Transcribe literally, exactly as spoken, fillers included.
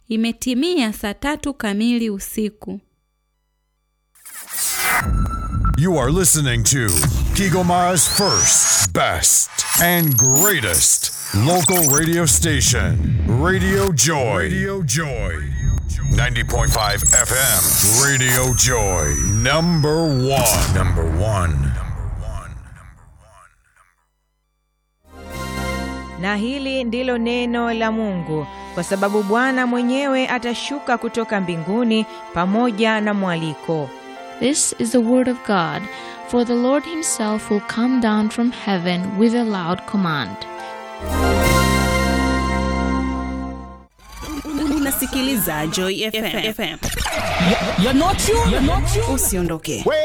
Imetimia saa tatu kamili usiku. You are listening to Kigoma's first, best, and greatest local radio station, Radio Joy. Radio Joy. ninety point five F M, Radio Joy. Number one. Number one. Na hili ndilo neno la Mungu, kwa sababu Bwana mwenyewe atashuka kutoka mbinguni pamoja na mwaliko. This is the word of God, for the Lord himself will come down from heaven with a loud command. Unasikiliza Joy F M. You're not you, you're not you. Usiondoke.